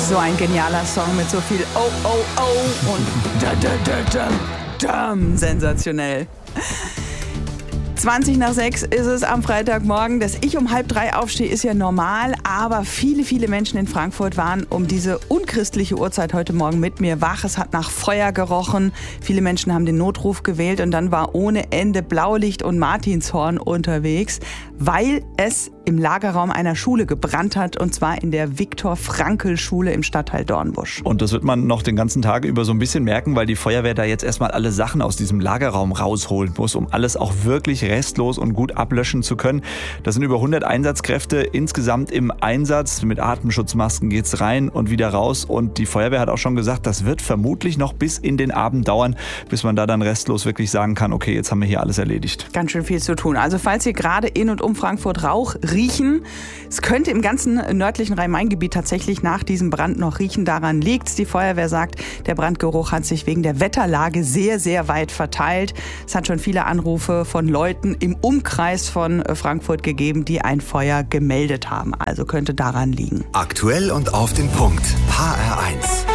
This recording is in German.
So ein genialer Song mit so viel Oh, oh, oh und sensationell. 20:20 ist es am Freitagmorgen. Dass ich um 2:30 aufstehe, ist ja normal. Aber viele, viele Menschen in Frankfurt waren um diese unchristliche Uhrzeit heute Morgen mit mir wach. Es hat nach Feuer gerochen. Viele Menschen haben den Notruf gewählt und dann war ohne Ende Blaulicht und Martinshorn unterwegs, weil es im Lagerraum einer Schule gebrannt hat, und zwar in der Viktor-Frankl-Schule im Stadtteil Dornbusch. Und das wird man noch den ganzen Tag über so ein bisschen merken, weil die Feuerwehr da jetzt erstmal alle Sachen aus diesem Lagerraum rausholen muss, um alles auch wirklich restlos und gut ablöschen zu können. Da sind über 100 Einsatzkräfte insgesamt im Einsatz. Mit Atemschutzmasken geht's rein und wieder raus. Und die Feuerwehr hat auch schon gesagt, das wird vermutlich noch bis in den Abend dauern, bis man da dann restlos wirklich sagen kann, okay, jetzt haben wir hier alles erledigt. Ganz schön viel zu tun. Also falls ihr gerade in und um Frankfurt Rauch riechen, es könnte im ganzen nördlichen Rhein-Main-Gebiet tatsächlich nach diesem Brand noch riechen. Daran liegt's. Die Feuerwehr sagt, der Brandgeruch hat sich wegen der Wetterlage sehr, sehr weit verteilt. Es hat schon viele Anrufe von Leuten im Umkreis von Frankfurt gegeben, die ein Feuer gemeldet haben. Also könnte daran liegen. Aktuell und auf den Punkt. HR1.